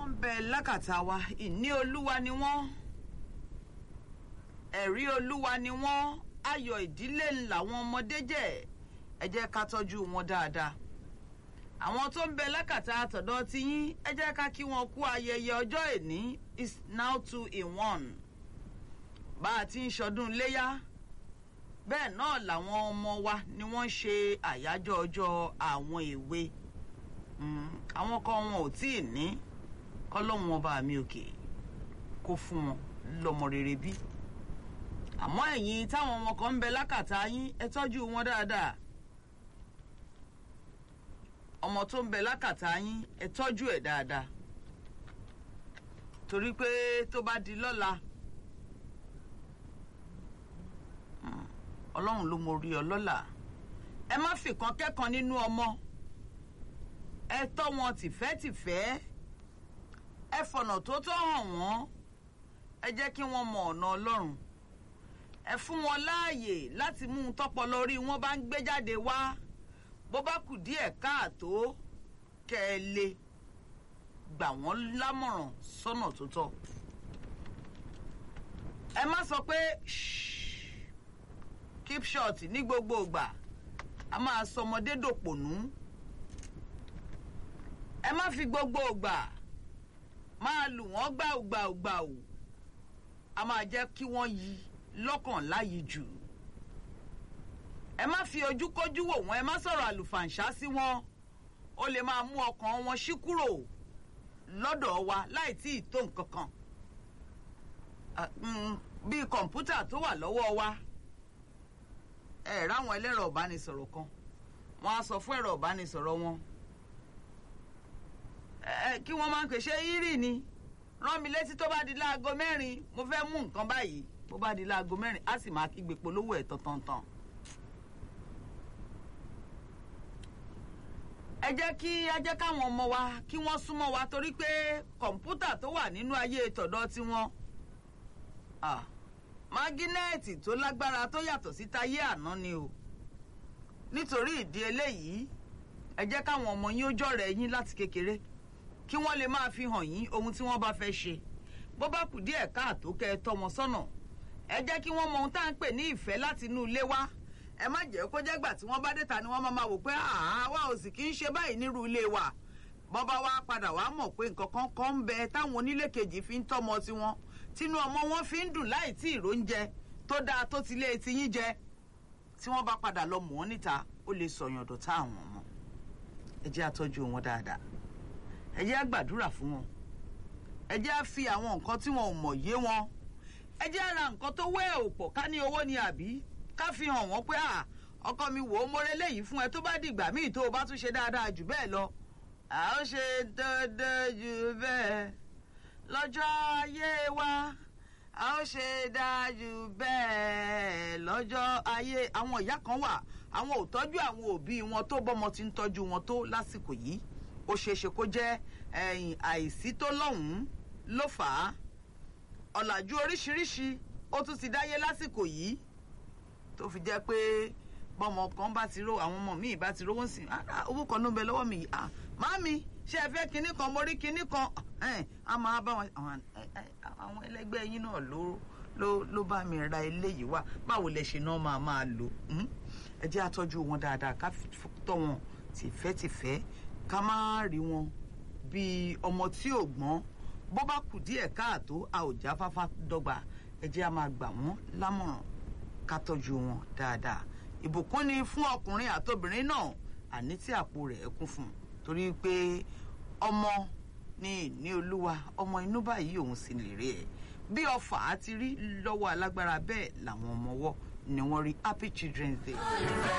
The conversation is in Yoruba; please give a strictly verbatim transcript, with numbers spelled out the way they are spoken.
wọ́n ń bẹ lákàtà wa ìní olúwa ni wọ́n ẹ̀rí olúwa ni wọ́n ayọ̀ ìdílé làwọn ọmọdé jẹ́ ẹ jẹ́ ká tọ́jú wọn dáadáa àwọn tó ń bẹ lákàtà àtọ̀dọ̀ ti yín ẹ jẹ́ ká kí wọn kú ayẹyẹ ọjọ́ ìní is now two in one bá a ti ń ṣọdún léyá bẹ́ẹ̀ náà làwọn ọmọ wa ni wọ́n ń ṣe àyájọ́ ọjọ́ àwọn èwe àwọn kan wọn ò tí ì ní kọ́lọ́hún ọba mi òkè kó fún wọn lọ́mọ rere bí àmọ́ ẹ̀yin táwọn ọmọ kan ń bẹ lákàtà yín ẹ tọ́jú wọn dáadáa ọmọ tó ń bẹ lákàtà yín ẹ tọ́jú ẹ̀ dáadáa torí pé tó bá di lọ́la ọlọ́run ló mọ orí ọlọ́lá ẹ má fìkan kẹ́kan nínú ọmọ ẹ tọ́ wọn tìfẹ́tìfẹ́ ẹ fọ̀nà tó tọ́ hàn wọ́n ẹ jẹ́ kí wọ́n mọ ọ̀nà ọlọ́run ẹ fún wọn láàyè láti mú un tọ́pọ̀ lórí wọn bá ń gbé jáde wá bó bá kù díẹ̀ káàtó kẹ́ ẹ lè gbà wọ́n lámọ̀ràn sọ́nà tó tọ́ ẹ má sọ pé keep short ní gbogbo ìgbà a máa sọ ọmọdé dòpònú ẹ má fi gbogbo ìgbà máa lù wọ́n gbàùgbàùgbàù a máa jẹ́ kí wọ́n yí lọ́kàn láyìí jù ẹ má fi ojúkójú wò wọ́n ẹ má sọ̀rọ̀ àlùfàǹṣá sí wọn ó lè máa mú ọkàn wọn ṣí kúrò lọ́dọ̀ wa láì tí ì tó nǹkan kan bíi kọ̀ǹpútà tó wà lọ́wọ́ wa ẹ ráwọn ẹlẹ́rọ ìbánisọ̀rọ̀ kan wọ́n á sọ fún ẹ̀rọ ìbánisọ̀rọ̀ wọn ẹ kí wọ́n máa ń pèsè irì ni rán mi létí tó bá di láago mẹ́rin mo fẹ́ mú nǹkan báyìí bó bá di láago mẹ́rin á sì máa kígbe polówó ẹ̀ tọ̀tọ̀ntàn. ẹ jẹ́ kí ẹ jẹ́ káwọn ọmọ wa kí wọ́n súnmọ́ wa torí pé kọ̀ǹpútà tó wà nínú ayé tọ̀dọ̀ tiwọn mágínẹ́ẹ̀tì tó lágbára tó yàtọ̀ sí tayé àná ni o nítorí ìdí eléyìí ẹ jẹ́ káwọn ọmọ yín ó jọ̀rẹ́ yín láti kékeré kí wọ́n lè máa fi hàn yín ohun tí wọ́n bá fẹ́ ṣe bó bá kù díẹ̀ káàtó kẹ́ ẹ tọ́ wọn sọ́nà ẹ jẹ́ kí wọ́n mọ ohun tá à ń pè ní ìfẹ́ láti inú ilé wa ẹ má jẹ́ kó jẹ́ gbà tí wọ́n bá dé ta ni wọ́n máa máa wò pé àwa ò sì kì í ṣe báyìí nírú ilé wa bọ́ bá wá padà wá mọ̀ pé nǹkan kan kan ń bẹ táwọn onílé kejì fi ń tọ́mọ tiwọn tínú ọmọ wọn fi ń dùn láì tí ìróúnjẹ tó dáa tó ti lé etí yín jẹ tí wọ́n bá padà lọ mọ̀ ọ́ níta ó lè sọ̀yàn dọ̀tá àwọn ọmọ ẹ jẹ́ àtọ́jú wọn dáadáa ẹ jẹ́ àgbàdúrà fún wọn ẹ jẹ́ á fi àwọn nǹkan tí wọn ò mọ̀ yé wọn ẹ jẹ́ á ra nǹkan tó wẹ́ òpọ̀ ká ní owó ni àbí ká fi hàn wọ́n pé à ọkọ mi wò ó mọ́rẹ́ léyìí fún ẹ tó bá dìgbà míì tó o bá tún ṣe dáadáa jù bẹ́ẹ̀ lọ à ó ṣe dandan jù bẹ́ẹ̀ lọ́jọ́ ayé wa a ó ṣe dáa jù bẹ́ẹ̀ lọ́jọ́ ayé àwọn ìyá kan wà àwọn ò tọ́jú àwọn òbí wọn tó bọ́mọ ti ń tọ́jú wọn tó lásìkò yìí ó ṣeéṣe kó jẹ́ ẹ̀yìn àìsí tó lọ́hùn-ún ló fà á ọ̀làjú oríṣiríṣi ó tún ti dáyé lásìkò yìí tó fi jẹ́ pé bọ́mọ kan bá ti ró àwọn ọmọ míì bá ti rówó sí owó kan ló ń bẹ lọ́wọ́ mi yìí màámi ṣé ẹ fẹ́ kinní kan mo rí kinní kan a máa bá wọn àwọn ẹlẹgbẹ́ yín náà ló ló ló bá mi ra eléyìí wá báwo lẹ ṣe náà máa máa lò ẹ jẹ́ àtọ́jú wọn dáadáa ká tọ́ wọn tìfẹ́tìfẹ́ ká má rí wọn bíi ọmọ tí ò gbọ́n bó bá kù díẹ̀ káàtó a ò já fáfá dọ́gba ẹ jẹ́ a máa gbà wọ́n lámọ̀ràn ká tọ́jú wọn dáadáa ìbùkún ni fún ọkùnrin àtobìnrin náà àní tí àpò rẹ̀ kún fún torí pé ọmọ ní ìní olúwa ọmọ inú báyìí òun sì lè rí ẹ bí ọfà á ti rí lọ́wọ́ alágbára bẹ́ẹ̀ làwọn ọmọ ọwọ́ ni wọ́n rí happy children's day.